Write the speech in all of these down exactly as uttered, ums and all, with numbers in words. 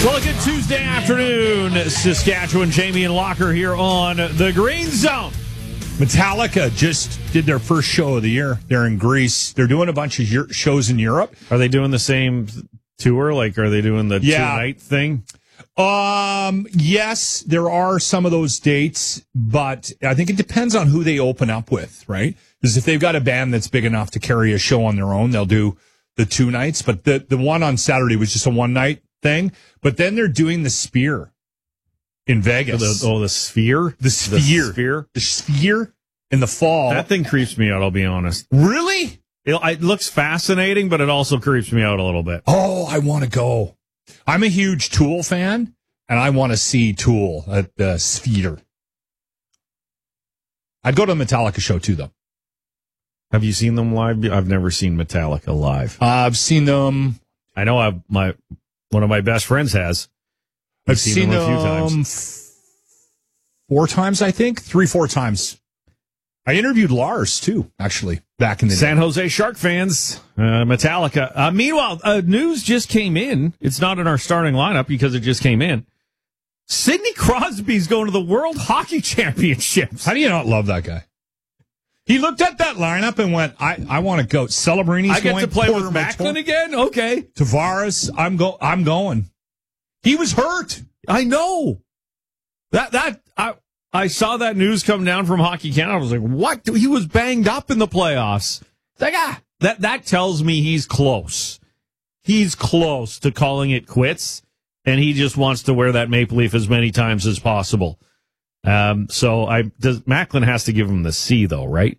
Well, a good Tuesday afternoon, Saskatchewan. Jamie and Locker here on the Green Zone. Metallica just did their first show of the year. They're in Greece. They're doing a bunch of year- shows in Europe. Are they doing the same tour? Like, are they doing the Yeah. two-night thing? Um, yes, there are some of those dates, but I think it depends on who they open up with, right? Because if they've got a band that's big enough to carry a show on their own, they'll do the two nights. But the, the one on Saturday was just a one-night thing. But then they're doing the Sphere in Vegas. The, oh, the Sphere? The Sphere. The Sphere? The Sphere in the fall. That thing creeps me out, I'll be honest. Really? It, it looks fascinating, but it also creeps me out a little bit. Oh, I want to go. I'm a huge Tool fan, and I want to see Tool at the Sphere. I'd go to the Metallica show, too, though. Have you seen them live? I've never seen Metallica live. Uh, I've seen them. I know I've, my one of my best friends has. I've, I've seen, seen, them them a few times. F- four times, I think. Three, four times. I interviewed Lars, too, actually, back in the San day. Jose Shark fans, uh, Metallica. Uh, meanwhile, uh, news just came in. It's not in our starting lineup because it just came in. Sidney Crosby's going to the World Hockey Championships. How do you not love that guy? He looked at that lineup and went, I, I want to go. Celebrini's I get going. to play Porter with Macklin Martone, again? Okay. Tavares, I'm go. I'm going. He was hurt. I know. That, that, I, I saw that news come down from Hockey Canada. I was like, what? He was banged up in the playoffs. Like, ah, that, that tells me he's close. He's close to calling it quits, and he just wants to wear that maple leaf as many times as possible. Um, so I does Macklin has to give him the C though, right?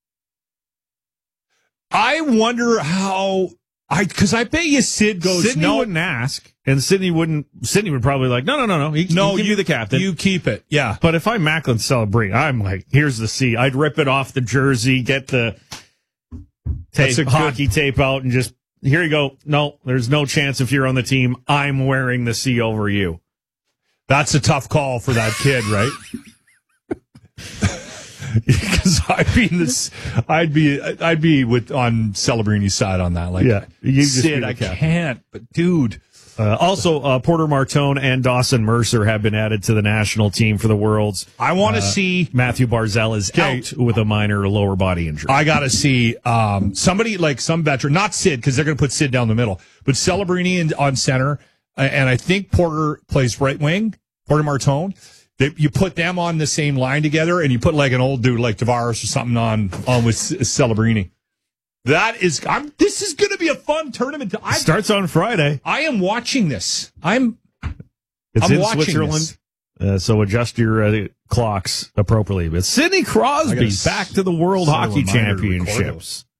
I wonder how I because I bet you Sid goes. Sidney no, wouldn't ask, and Sidney wouldn't. Sidney would probably like, no, no, no, no. He, no, he give you you the captain. You keep it. Yeah. But if I'm Macklin celebrating, I'm like, here's the C. I'd rip it off the jersey, get the tape, That's a hockey good- tape out, and just here you go. No, there's no chance if you're on the team. I'm wearing the C over you. That's a tough call for that kid, right? Because I'd be in this, I'd be, I'd be with on Celebrini's side on that. Like, Yeah, you just be Sid, the I captain. can't. But dude, Uh, also, uh, Porter Martone and Dawson Mercer have been added to the national team for the Worlds. I want to Uh, see. Matthew Barzal is Okay. out with a minor lower body injury. I got to see um, somebody like some veteran, not Sid, because they're going to put Sid down the middle, but Celebrini in, on center, uh, and I think Porter plays right wing. Porter Martone. They, you put them on the same line together, and you put like an old dude like Tavares or something on on with Celebrini. That is, I'm. This is going to be a fun tournament. I, Starts on Friday. I am watching this. I'm. It's I'm in watching Switzerland, uh, so adjust your uh, clocks appropriately. But Sidney I Crosby gotta s- back to the World set a Hockey reminder to record Championships.